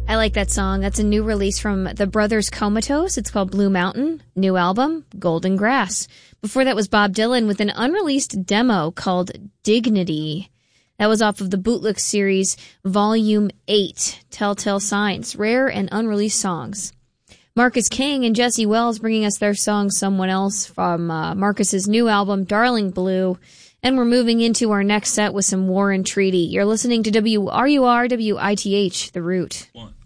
I like that song. That's a new release from the Brothers Comatose. It's called Blue Mountain. New album, Golden Grass. Before that was Bob Dylan with an unreleased demo called Dignity. That was off of the Bootlick series, Volume 8, Telltale Signs, Rare and Unreleased Songs. Marcus King and Jesse Wells bringing us their song Someone Else from Marcus's new album, Darling Blue. And we're moving into our next set with some War and Treaty. You're listening to WRUR WITH, The Root. 1,